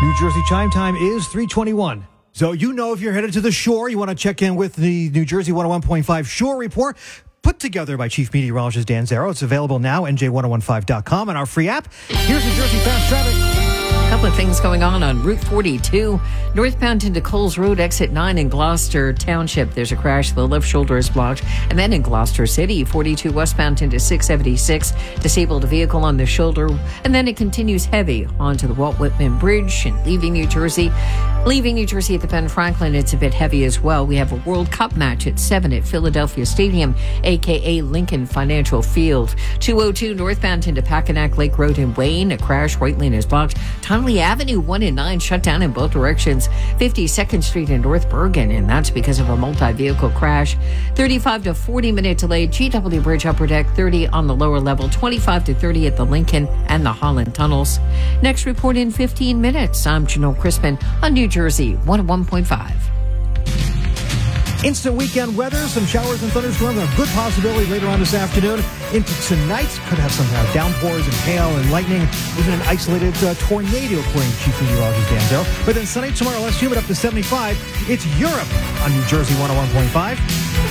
New Jersey chime time is 3:21. So you know if you're headed to the shore, you want to check in with the New Jersey 101.5 Shore Report, put together by Chief Meteorologist Dan Zero. It's available now, nj1015.com, and our free app. Here's New Jersey Fast Traffic. A couple of things going on Route 42, northbound into Coles Road, exit 9 in Gloucester Township. There's a crash. The left shoulder is blocked. And then in Gloucester City, 42 westbound into 676, disabled vehicle on the shoulder. And then it continues heavy onto the Walt Whitman Bridge and leaving New Jersey. Leaving New Jersey at the Ben Franklin, it's a bit heavy as well. We have a World Cup match at 7 at Philadelphia Stadium, a.k.a. Lincoln Financial Field. 202 northbound into Packanack Lake Road in Wayne. A crash. Right lane is blocked. Tonley Avenue 1 and 9 shut down in both directions. 52nd Street in North Bergen, and that's because of a multi-vehicle crash. 35 to 40 minute delay. GW Bridge upper deck, 30 on the lower level. 25 to 30 at the Lincoln and the Holland tunnels. Next report in 15 minutes. I'm Janelle Crispin on New Jersey 101.5. Instant weekend weather, some showers and thunderstorms, and a good possibility later on this afternoon into tonight. Could have some downpours and hail and lightning, even an isolated tornado, according to Chief Meteorologist Dan Zero. But then sunny tomorrow, less humid, up to 75. It's Europe on New Jersey 101.5.